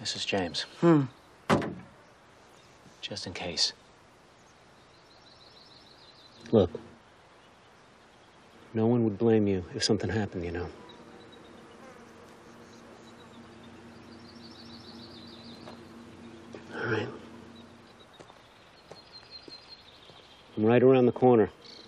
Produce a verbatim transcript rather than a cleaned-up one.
This is James. Hmm. Just in case. Look, no one would blame you if something happened, you know. All right. I'm right around the corner.